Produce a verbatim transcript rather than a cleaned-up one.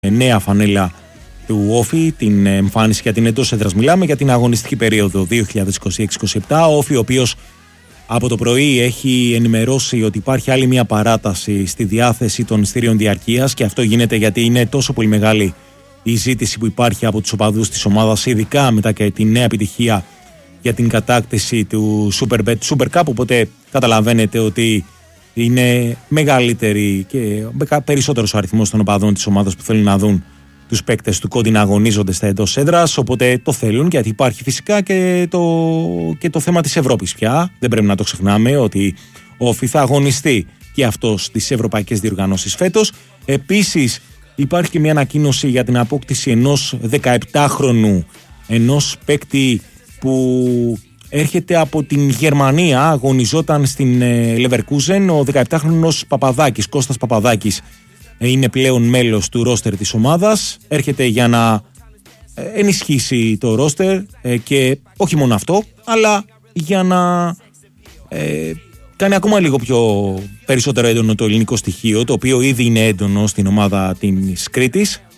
νέα φανέλα του Όφη, την εμφάνιση για την εντός έδρας μιλάμε, για την αγωνιστική περίοδο δύο χιλιάδες είκοσι έξι είκοσι επτά. Ο Όφη, ο οποίος από το πρωί έχει ενημερώσει ότι υπάρχει άλλη μια παράταση στη διάθεση των εισιτήριων διαρκείας, και αυτό γίνεται γιατί είναι τόσο πολύ μεγάλη η ζήτηση που υπάρχει από τους οπαδούς της ομάδας, ειδικά μετά και τη νέα επιτυχία για την κατάκτηση του Superbet Super Cup. Οπότε καταλαβαίνετε ότι είναι μεγαλύτερη και περισσότερος ο αριθμός των οπαδών της ομάδας που θέλουν να δουν τους παίκτες του Κόντι να αγωνίζονται στα εντός έδρας. Οπότε το θέλουν, γιατί υπάρχει φυσικά και το, και το θέμα της Ευρώπης πια. Δεν πρέπει να το ξεχνάμε ότι ο Όφη θα αγωνιστεί και αυτός στις ευρωπαϊκές διοργανώσεις φέτος. Επίσης υπάρχει και μια ανακοίνωση για την απόκτηση ενός δεκαεπτάχρονου, ενός παίκτη που έρχεται από την Γερμανία, αγωνιζόταν στην Leverkusen. Ο δεκαεπτάχρονος Παπαδάκης, Κώστας Παπαδάκης, είναι πλέον μέλος του ρόστερ της ομάδας. Έρχεται για να ενισχύσει το ρόστερ και όχι μόνο αυτό, αλλά για να ε, κάνει ακόμα λίγο πιο περισσότερο έντονο το ελληνικό στοιχείο, το οποίο ήδη είναι έντονο στην ομάδα της Κρήτης.